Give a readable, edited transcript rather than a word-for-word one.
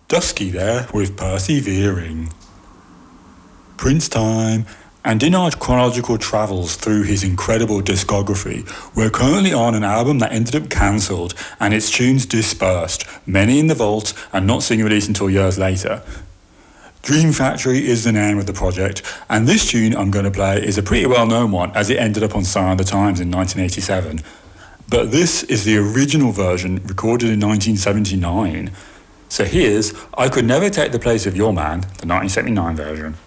Dusky there with Persevering. Prince time. And in our chronological travels through his incredible discography, we're currently on an album that ended up cancelled and its tunes dispersed, many in the vault and not seeing release until years later. Dream Factory is the name of the project, and this tune I'm going to play is a pretty well-known one as it ended up on Sign of the Times in 1987. But this is the original version recorded in 1979. So here's I Could Never Take the Place of Your Man, the 1979 version.